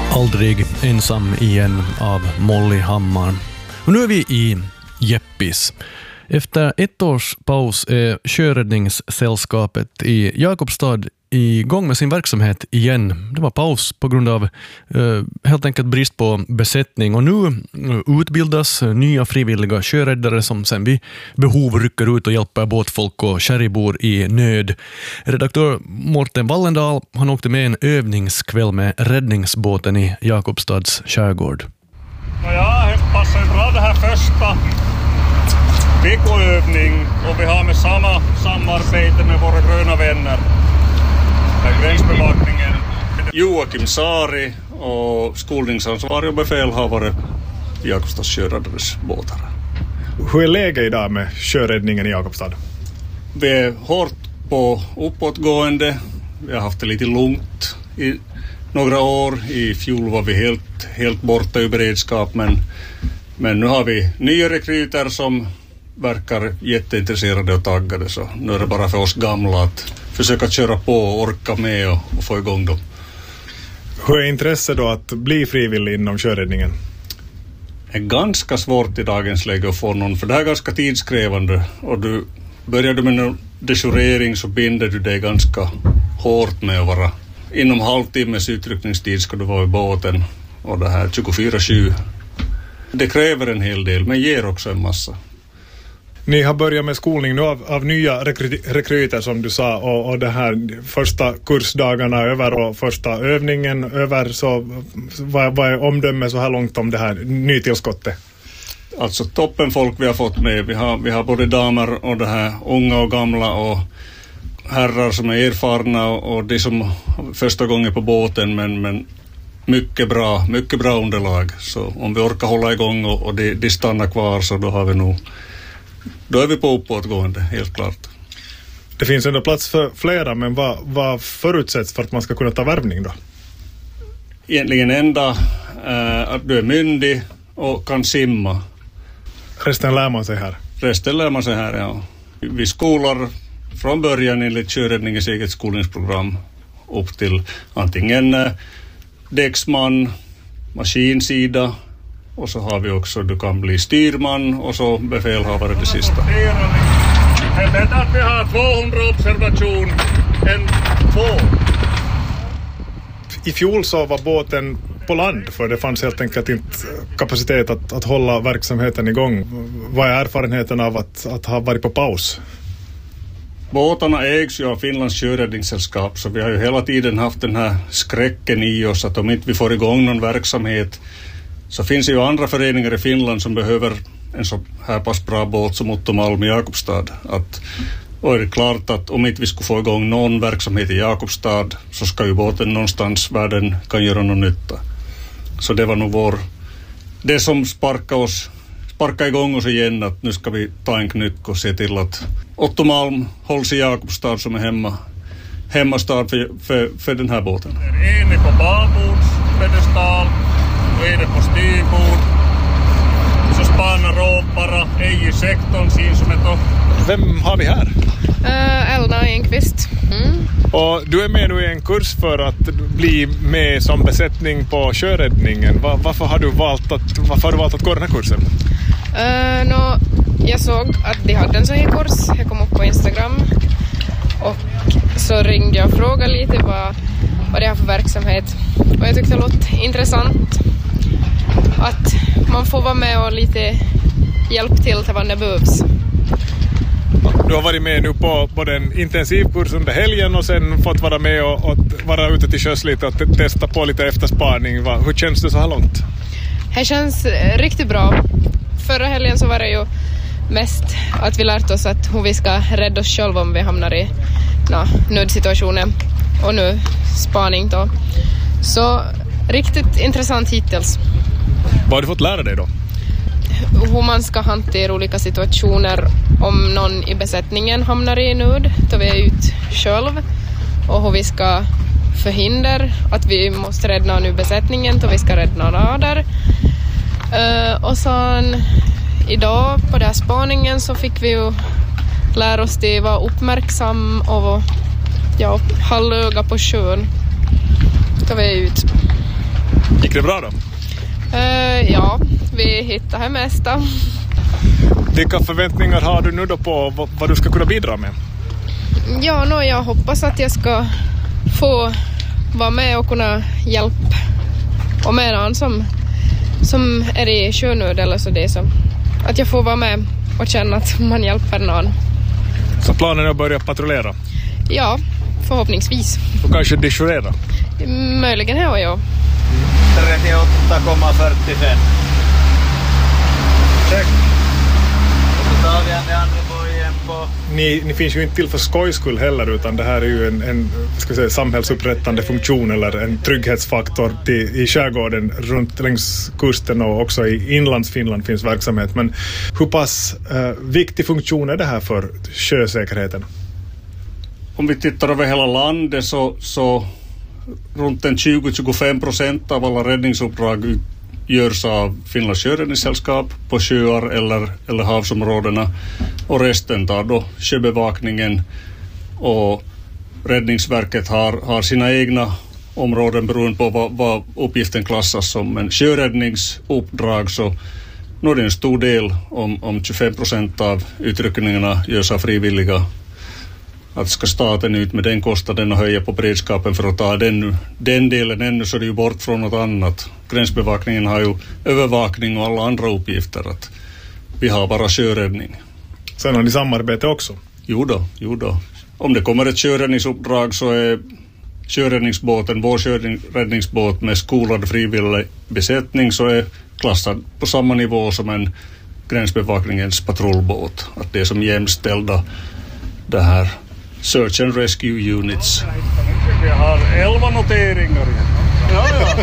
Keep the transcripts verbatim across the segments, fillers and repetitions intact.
Aldrig ensam igen av Molly Hammar. Och nu är vi i Jeppis. Efter ett års paus är Sjöräddningssällskapet i Jakobstad igång med sin verksamhet igen. Det var paus på grund av eh, helt enkelt brist på besättning, och nu utbildas nya frivilliga sjöräddare som sen vid behov rycker ut och hjälper båtfolk och kärribor i nöd. Redaktör Morten Wallendal, han åkte med en övningskväll med räddningsbåten i Jakobstads skärgård. Ja, det passar bra det här första veckoövning, och vi har med samma samarbete med våra gröna vänner. Gränsbevakningen Joakim Saari och skolningsansvarig och befälhavare i Jakobstads sjöräddares båtar. Hur är läget idag med sjöräddningen i Jakobstad? Vi är hårt på uppåtgående. Vi har haft det lite lugnt i några år. I fjol var vi helt, helt borta i beredskap, men, men nu har vi nya rekryter som verkar jätteintresserade och taggade, så nu är det bara för oss gamla att försöka köra på och orka med och, och få igång dem. Hur är intresset då att bli frivillig inom sjöräddningen? Det är ganska svårt i dagens läge att få någon, för det här är ganska tidskrävande, och du börjar du med en dejourering så binder du dig ganska hårt med att vara inom halvtimmes utryckningstid ska du vara i båten, och det här tjugofyra sju. Det kräver en hel del, men ger också en massa. Ni har börjat med skolning nu av, av nya rekry- rekryter som du sa, och, och det här första kursdagarna över och första övningen över, så vad, vad är omdöme så här långt om det här nytillskottet? Alltså toppen folk vi har fått med. Vi har, vi har både damer och det här unga och gamla och herrar som är erfarna och, och de som första gången på båten, men, men mycket bra, mycket bra underlag. Så om vi orkar hålla igång och, och de, de stannar kvar, så då har vi nog Då är vi på uppåtgående, helt klart. Det finns ändå plats för flera, men vad, vad förutsätts för att man ska kunna ta värvning då? Egentligen enda äh, att du är myndig och kan simma. Resten lär man sig här? Resten lär man sig här, ja. Vi skolar från början enligt sjöräddningens eget skolningsprogram upp till antingen äh, däcksman, maskinsida, och så har vi också, du kan bli styrman och så befälhavare det sista. Det är bättre att vi har tvåhundra observation än två. I fjol så var båten på land, för det fanns helt enkelt inte kapacitet att, att hålla verksamheten igång. Vad är erfarenheten av att, att ha varit på paus? Båtarna ägs ju av Finlands sjöräddningssällskap, så vi har ju hela tiden haft den här skräcken i oss att om inte vi får igång någon verksamhet, så finns det ju andra föreningar i Finland som behöver en så här pass bra båt som Otto Malm i Jakobstad. Att, och är det klart att om inte vi skulle få igång någon verksamhet i Jakobstad, så ska ju båten någonstans världen kan göra någon nytta. Så det var nog vår, det som sparkar oss, sparkar igång oss igen, att nu ska vi ta en knyck och se till att Otto Malm hålls i Jakobstad som är hemma, hemmastad för, för, för den här båten. En är på babordspedestal, och är det på styrbord, så spanar råpara, ej i sektorn, sin som ett upp. Vem har vi här? Uh, Elna Enqvist. Mm. Och du är med nu i en kurs för att bli med som besättning på sjöräddningen. Va- varför, har du valt att, varför har du valt att gå den här kursen? Uh, no, jag såg att de hade en sån här kurs. Jag kom upp på Instagram och så ringde jag och frågade lite vad, vad det är för verksamhet. Och jag tyckte det låt intressant att man får vara med och lite hjälp till till vad det behövs. Du har varit med nu på, på den intensivkurs under helgen och sen fått vara med och, och vara ute till sjöss lite och te- testa på lite efterspaning. Va? Hur känns det så här långt? Det känns riktigt bra. Förra helgen så var det ju mest att vi lärt oss att hur vi ska rädda oss själva om vi hamnar i no, nödsituationen, och nu spaning då. Så riktigt intressant hittills. Vad har du fått lära dig då? Hur man ska hantera olika situationer om någon i besättningen hamnar i nöd då vi är ut själv, och hur vi ska förhindra att vi måste rädda någon i besättningen då vi ska rädda någon annan. Uh, och sen idag på den här spaningen så fick vi ju lära oss att vara uppmärksam och ja, hålla öga på sjön då vi är ut. Gick det bra då? Uh, ja, vi hittade det mesta. Vilka förväntningar har du nu då på vad, vad du ska kunna bidra med? Ja, no, jag hoppas att jag ska få vara med och kunna hjälpa och med någon som, som är i sjönöd eller så det som. Att jag får vara med och känna att man hjälper någon. Så planen är att börja patrullera? Ja, förhoppningsvis. Och kanske dejourera? Möjligen här och jag. trettioåtta komma fyrtiofem. Check. Och så tar vi den andra bojen på. Ni, ni finns ju inte till för skojskull heller, utan det här är ju en, en ska säga, samhällsupprättande funktion eller en trygghetsfaktor till, i skärgården runt längs kusten, och också i inlandsfinland finns verksamhet. Men hur pass eh, viktig funktion är det här för sjösäkerheten? Om vi tittar över hela landet så, så runt en tjugo till tjugofem procent av alla räddningsuppdrag görs av Finlands sjöräddningssällskap på sjöar eller, eller havsområdena, och resten tar då sjöbevakningen, och Räddningsverket har, har sina egna områden beroende på vad, vad uppgiften klassas som. Men sjöräddningsuppdrag så nu är det en stor del, om, om tjugofem procent av utryckningarna görs av frivilliga. Att ska staten ut med den kostnaden och höja på beredskapen för att ta den, den delen ännu, så är det ju bort från något annat. Gränsbevakningen har ju övervakning och alla andra uppgifter. Att vi har bara sjöräddning. Sen har ni samarbete också? Jo då, jo då. Om det kommer ett sjöräddningsuppdrag så är sjöräddningsbåten, vår sjöräddningsbåt med skolad frivillig besättning, så är klassad på samma nivå som en gränsbevakningens patrullbåt. Att det är som jämställda det här Search and Rescue Units. Jag har elva noteringar. Ja, ja.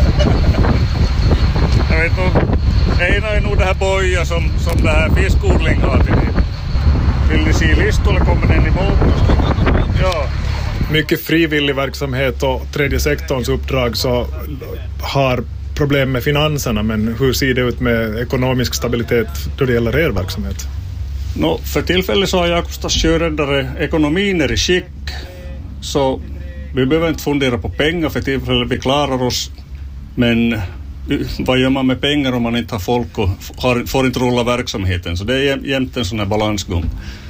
Jag vet inte, ena är nog det här boja som, som det här fiskodling har till det. Vill ni se listor eller kommer den i båten? Ja. Mycket frivillig verksamhet och tredje sektorns uppdrag så har problem med finanserna, men hur ser det ut med ekonomisk stabilitet då det gäller er verksamhet? No, för tillfället så har Jakobstads sjöräddare ekonomin är i skick, så vi behöver inte fundera på pengar för tillfället, vi klarar oss. Men vad gör man med pengar om man inte har folk och har, får inte rulla verksamheten? Så det är jämt en sån här balansgång.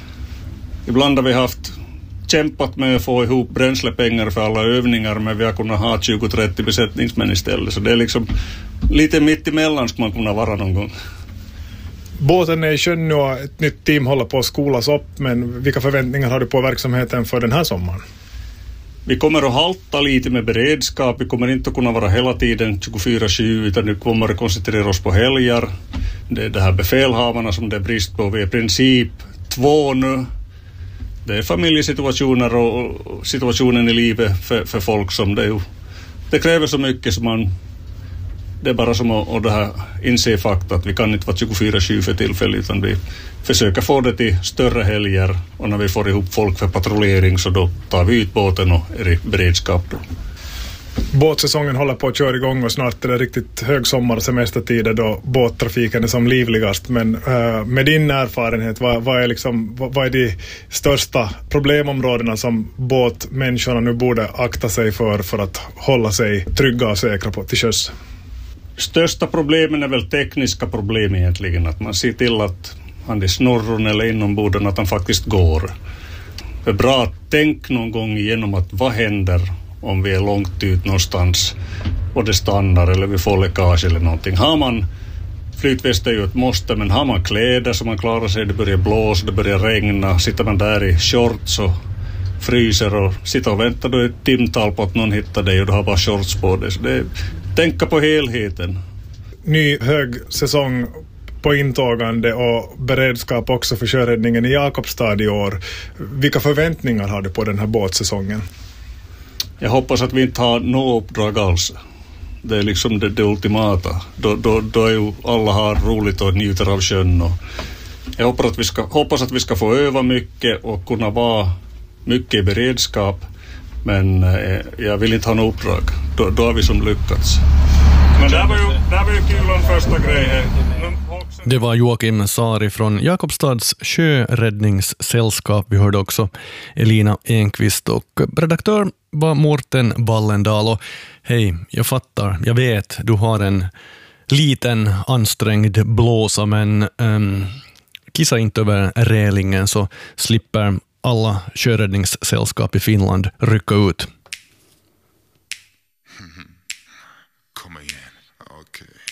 Ibland har vi haft kämpat med att få ihop bränslepengar för alla övningar, men vi har kunnat ha tjugo till trettio besättningsmän istället. Så det är liksom lite mitt emellan ska man kunna vara någon gång. Båten är i sjön nu och ett nytt team håller på att skolas upp, men vilka förväntningar har du på verksamheten för den här sommaren? Vi kommer att halta lite med beredskap, vi kommer inte att kunna vara hela tiden tjugofyra sju, utan vi kommer att koncentrera oss på helger. Det är det här befälhavarna som det är brist på, vi är i princip två nu. Det är familjesituationer och situationen i livet för, för folk som det är. Det kräver så mycket som man, det är bara som att och det här inse fakta att vi kan inte vara tjugofyra sju för tillfället, utan vi försöker få det till större helger, och när vi får ihop folk för patrullering så då tar vi ut båten och är i beredskap då. Båtsäsongen håller på att köra igång och snart är det riktigt högsommar och semestertider då båttrafiken är som livligast. Men äh, med din erfarenhet, vad, vad, är liksom, vad, vad är de största problemområdena som båtmänniskorna nu borde akta sig för för att hålla sig trygga och säkra på till sjöss? Största problemen är väl tekniska problem egentligen, att man ser till att han är snorron eller inomborden att han faktiskt går. Det är bra att tänka någon gång igenom att vad händer om vi är långt ut någonstans och det stannar eller vi får läckage eller någonting. Har man flytväst är ju ett måste, men har man kläder så man klarar sig, det börjar blåsa, det börjar regna, sitter man där i shorts och fryser och sitter och väntar då ett timtal på att någon hittar dig och du har bara shorts på dig. Så det är, tänka på helheten. Ny hög säsong på intågande och beredskap också för sjöräddningen i Jakobstad i år. Vilka förväntningar har du på den här båtsäsongen? Jag hoppas att vi inte har något uppdrag alls. Det är liksom det, det ultimata. Då, då, då är ju alla har roligt och njuter av sjön. Och jag hoppas att, vi ska, hoppas att vi ska få öva mycket och kunna vara mycket i beredskap. Men eh, jag vill inte ha något uppdrag. Då, då har vi som lyckats. Men det var ju, det var ju kul en första grej. Det var Joakim Sari från Jakobstads sjöräddningssällskap. Vi hörde också Elina Enqvist och redaktör var Morten Ballendal. Och hej, jag fattar, jag vet, du har en liten ansträngd blåsa, men um, kissa inte över relingen så slipper alla sjöräddningssällskap i Finland rycka ut. Kom igen, okej. Okay.